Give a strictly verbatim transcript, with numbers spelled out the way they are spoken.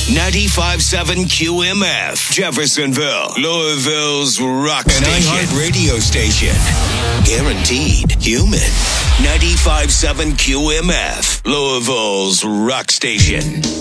ninety-five point seven Q M F, Jeffersonville, Louisville's rock station. An iHeart radio station. Guaranteed human. ninety-five point seven Q M F, Louisville's rock station.